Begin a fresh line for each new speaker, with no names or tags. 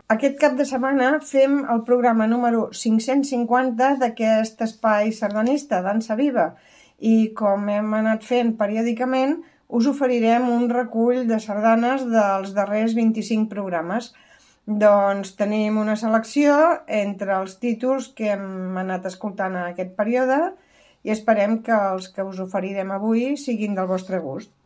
Aquest cap de setmana fem el programa número 550 d'aquest espai sardanista, Dansa Viva, i com hem anat fent periòdicament, us oferirem un recull de sardanes dels darrers 25 programes. Doncs tenim una selecció entre els títols que hem anat escoltant en aquest període i esperem que els que us oferirem avui siguin del vostre gust.